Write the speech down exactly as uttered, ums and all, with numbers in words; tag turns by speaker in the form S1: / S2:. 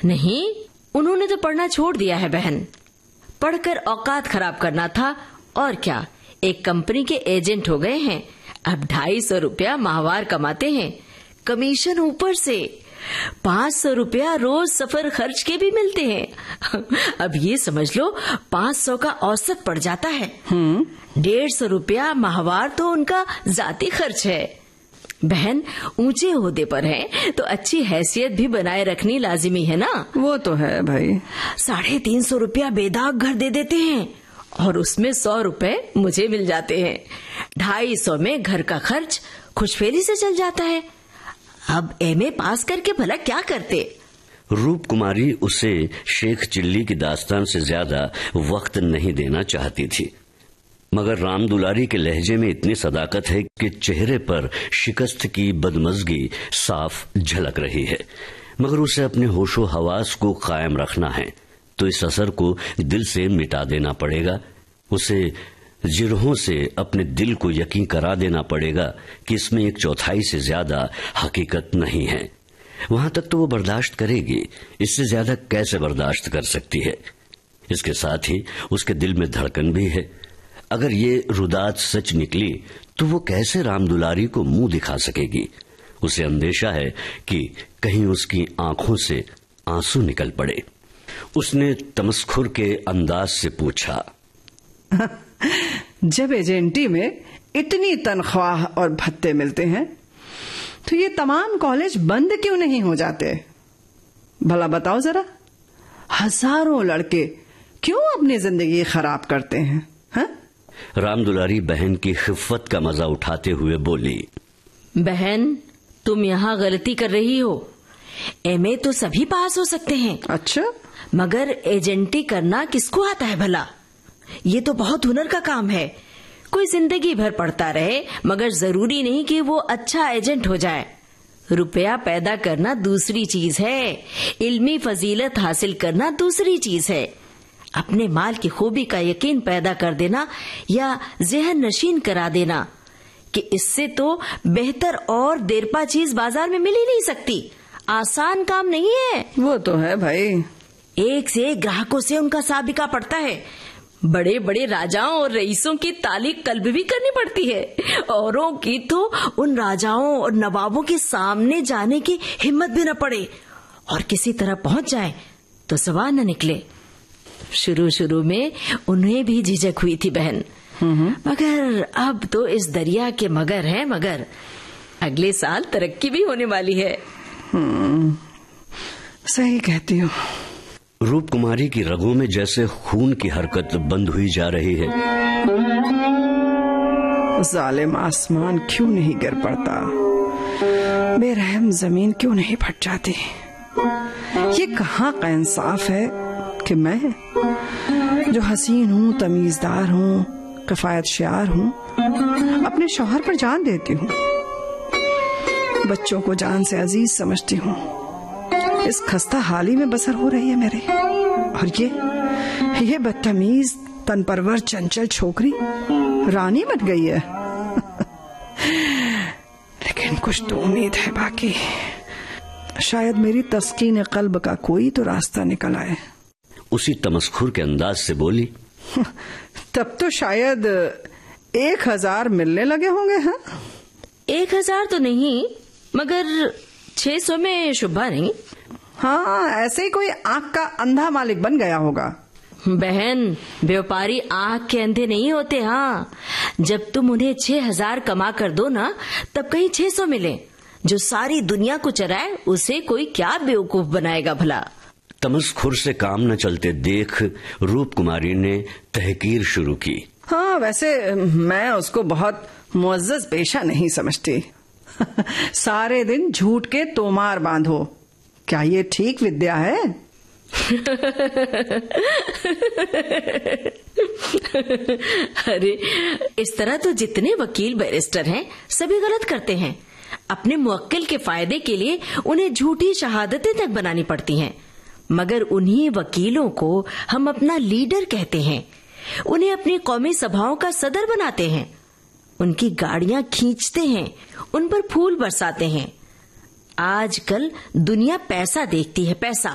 S1: नहीं, उन्होंने तो पढ़ना छोड़ दिया है बहन। पढ़कर औकात खराब करना था और क्या, एक कंपनी के एजेंट हो गए हैं। अब ढाई सौ रुपया माहवार कमाते हैं, कमीशन ऊपर से। पाँच सौ रुपया रोज सफर खर्च के भी मिलते हैं। अब ये समझ लो पाँच सौ का औसत पड़ जाता है। डेढ़ सौ रुपया माहवार तो उनका जाती खर्च है। बहन, ऊंचे ओहदे पर है तो अच्छी हैसियत भी बनाए रखनी लाजिमी है ना।
S2: वो तो है भाई।
S1: साढ़े तीन सौ रुपया बेदाग घर दे देते हैं और उसमें सौ रुपए मुझे मिल जाते हैं। ढाई सौ में घर का खर्च खुशफेरी से चल जाता है। अब एमए पास करके भला क्या करते।
S3: रूप कुमारी उसे शेख चिल्ली की दास्तान से ज्यादा वक्त नहीं देना चाहती थी, मगर राम दुलारी के लहजे में इतनी सदाकत है कि चेहरे पर शिकस्त की बदमज़गी साफ झलक रही है। मगर उसे अपने होशो हवास को कायम रखना है तो इस असर को दिल से मिटा देना पड़ेगा। उसे जिरहों से अपने दिल को यकीन करा देना पड़ेगा कि इसमें एक चौथाई से ज्यादा हकीकत नहीं है। वहां तक तो वो बर्दाश्त करेगी, इससे ज्यादा कैसे बर्दाश्त कर सकती है। इसके साथ ही उसके दिल में धड़कन भी है। अगर ये रुदात सच निकली तो वो कैसे राम दुलारी को मुंह दिखा सकेगी। उसे अंदेशा है कि कहीं उसकी आंखों से आंसू निकल पड़े। उसने तमस्खुर के अंदाज से पूछा,
S2: जब एजेंटी में इतनी तनख्वाह और भत्ते मिलते हैं तो ये तमाम कॉलेज बंद क्यों नहीं हो जाते? भला बताओ जरा, हजारों लड़के क्यों अपनी जिंदगी खराब करते हैं? हा?
S3: राम दुलारी बहन की खिफ्फत का मजा उठाते हुए बोली,
S1: बहन, तुम यहाँ गलती कर रही हो। एमए तो सभी पास हो सकते हैं।
S2: अच्छा,
S1: मगर एजेंटी करना किसको आता है भला? ये तो बहुत हुनर का काम है। कोई जिंदगी भर पढ़ता रहे मगर जरूरी नहीं कि वो अच्छा एजेंट हो जाए। रुपया पैदा करना दूसरी चीज है, इल्मी फजीलत हासिल करना दूसरी चीज है। अपने माल की खूबी का यकीन पैदा कर देना या ज़हन नशीन करा देना कि इससे तो बेहतर और देरपा चीज बाजार में मिल ही नहीं सकती। आसान काम नहीं है।
S2: वो तो है भाई।
S1: एक से एक ग्राहकों से उनका साबिका पड़ता है। बड़े बड़े राजाओं और रईसों की तालीक कल्ब भी करनी पड़ती है। औरों की तो उन राजाओं और नवाबों के सामने जाने की हिम्मत भी न पड़े और किसी तरह पहुंच जाए तो सवाल न निकले। शुरू शुरू में उन्हें भी झिझक हुई थी बहन, मगर अब तो इस दरिया के मगर हैं मगर। अगले साल तरक्की भी होने वाली है।
S2: सही कहती हो।
S3: रूप कुमारी की रगों में जैसे खून की हरकत बंद हुई जा रही है।
S2: जालिम आसमान क्यों नहीं गिर पड़ता, बेरहम जमीन क्यों नहीं फट जाती। ये कहाँ का इंसाफ है कि मैं जो हसीन हूँ, तमीजदार हूँ, किफायतशियार हूँ, अपने शौहर पर जान देती हूँ, बच्चों को जान से अजीज समझती हूँ। इस खस्ता हाली में बसर हो रही है मेरे, और ये ये बदतमीज तनपरवर चंचल छोकरी रानी बन गई है। लेकिन कुछ तो उम्मीद है बाकी। शायद मेरी तस्कीन कल्ब का कोई तो रास्ता निकल आए।
S3: उसी तमस्खुर के अंदाज से बोली,
S2: तब तो शायद एक हजार मिलने लगे होंगे। हाँ,
S1: एक हजार तो नहीं, मगर छह सौ में शुभा नहीं।
S2: हाँ, ऐसे ही कोई आंख का अंधा मालिक बन गया होगा।
S1: बहन, व्यापारी आंख के अंधे नहीं होते। हाँ, जब तुम उन्हें छह हजार कमा कर दो ना, तब कहीं छह सौ मिले। जो सारी दुनिया को चराए उसे कोई क्या बेवकूफ बनाएगा भला।
S3: तमस्खुर से काम न चलते देख रूप कुमारी ने तहकीर शुरू की।
S2: हाँ, वैसे मैं उसको बहुत मुअज्जज पेशा नहीं समझती। सारे दिन झूठ के तोमार बांधो, क्या ये ठीक विद्या है?
S1: अरे, इस तरह तो जितने वकील बैरिस्टर हैं सभी गलत करते हैं। अपने मुवक्किल के फायदे के लिए उन्हें झूठी शहादतें तक बनानी पड़ती हैं, मगर उन्हीं वकीलों को हम अपना लीडर कहते हैं। उन्हें अपनी कौमी सभाओं का सदर बनाते हैं, उनकी गाड़ियां खींचते हैं, उन पर फूल बरसाते हैं। आजकल दुनिया पैसा देखती है, पैसा।